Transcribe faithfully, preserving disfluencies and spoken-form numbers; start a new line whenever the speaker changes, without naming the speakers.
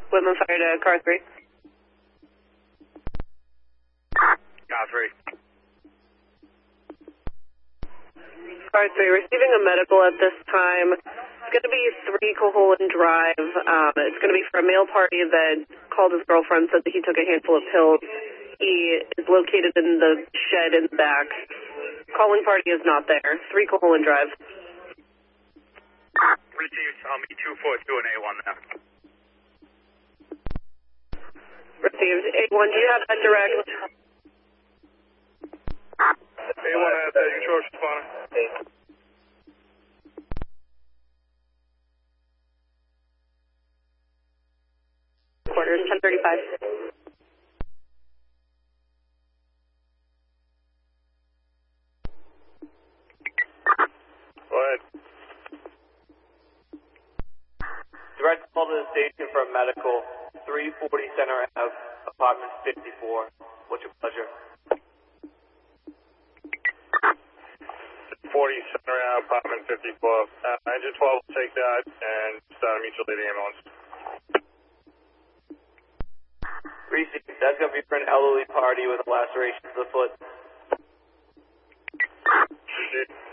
Women fire to car three.
Car three.
Car three, receiving a medical at this time. It's going to be three Coholan Drive. Um, it's going to be for a male party that called his girlfriend, said that he took a handful of pills. He is located in the shed in the back. Calling party is not there. three Coholan Drive.
Received, I'll meet two four two and A one now.
Received. A one, do you have that direct?
A one has that, you control responding.
Quarters, ten thirty-five.
Go ahead.
Direct call to the station for a medical, three forty Center Ave, apartment fifty-four. What's your pleasure?
forty Center Ave, apartment fifty-four. Uh, engine twelve will take that and start a mutual aid ambulance.
Receive. That's going to be for an elderly party with a laceration to the foot.
Received.